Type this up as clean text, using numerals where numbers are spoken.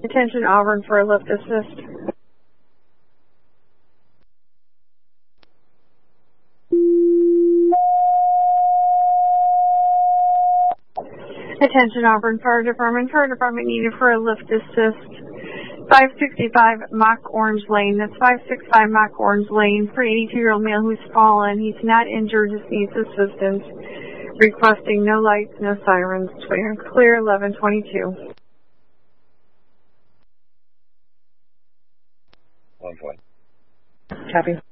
Attention Auburn for a lift assist. Attention Auburn Fire Department. Fire Department needed for a lift assist. 565 Mock Orange Lane. That's 565 Mock Orange Lane for 82-year-old male who's fallen. He's not injured, just needs assistance. Requesting no lights, no sirens. Clear 1122. 1 point. Copy.